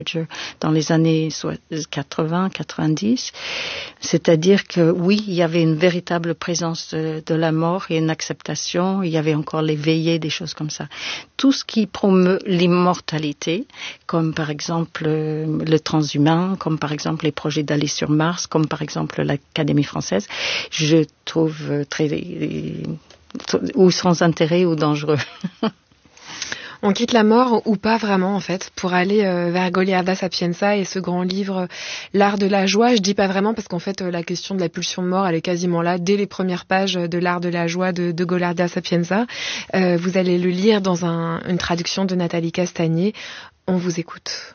dans les années 80-90. C'est-à-dire que oui, il y avait une véritable présence de la mort et une acceptation. Il y avait encore les veillées, des choses comme ça. Tout ce qui promeut l'immortalité, comme par exemple le transhumain, comme par exemple les projets d'aller sur Mars, comme par exemple l'Académie française, je trouve très ou sans intérêt ou dangereux. On quitte la mort ou pas vraiment en fait pour aller vers Goliarda Sapienza et ce grand livre L'art de la joie. Je dis pas vraiment parce qu'en fait la question de la pulsion de mort elle est quasiment là dès les premières pages de L'art de la joie de Goliarda Sapienza. Vous allez le lire dans une traduction de Nathalie Castagnier. On vous écoute.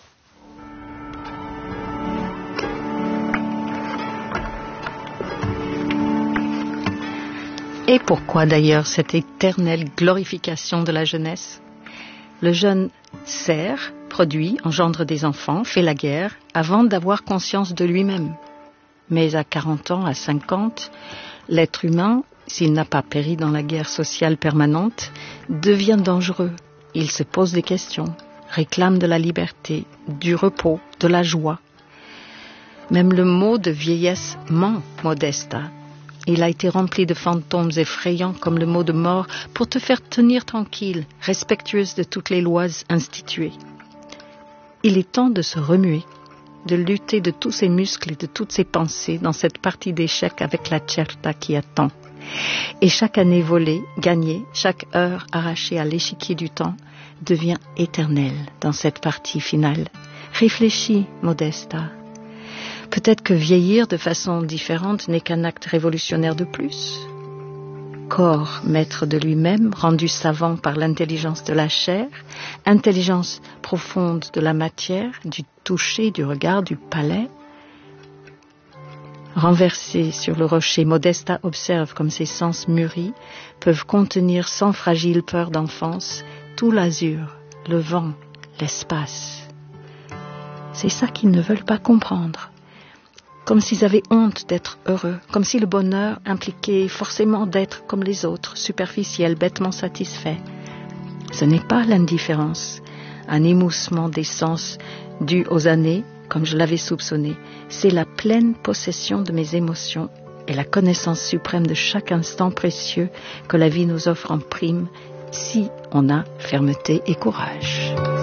Et pourquoi d'ailleurs cette éternelle glorification de la jeunesse ? Le jeune sert, produit, engendre des enfants, fait la guerre, avant d'avoir conscience de lui-même. Mais à 40 ans, à 50, l'être humain, s'il n'a pas péri dans la guerre sociale permanente, devient dangereux. Il se pose des questions, réclame de la liberté, du repos, de la joie. Même le mot de vieillesse ment, Modesta. Il a été rempli de fantômes effrayants comme le mot de mort pour te faire tenir tranquille, respectueuse de toutes les lois instituées. Il est temps de se remuer, de lutter de tous ses muscles et de toutes ses pensées dans cette partie d'échecs avec la certa qui attend. Et chaque année volée, gagnée, chaque heure arrachée à l'échiquier du temps devient éternelle dans cette partie finale. Réfléchis, Modesta. Peut-être que vieillir de façon différente n'est qu'un acte révolutionnaire de plus. Corps maître de lui-même, rendu savant par l'intelligence de la chair, intelligence profonde de la matière, du toucher, du regard, du palais. Renversé sur le rocher, Modesta observe comme ses sens mûris peuvent contenir sans fragile peur d'enfance tout l'azur, le vent, l'espace. C'est ça qu'ils ne veulent pas comprendre. Comme s'ils avaient honte d'être heureux, comme si le bonheur impliquait forcément d'être comme les autres, superficiel, bêtement satisfait. Ce n'est pas l'indifférence, un émoussement des sens dû aux années, comme je l'avais soupçonné. C'est la pleine possession de mes émotions et la connaissance suprême de chaque instant précieux que la vie nous offre en prime, si on a fermeté et courage.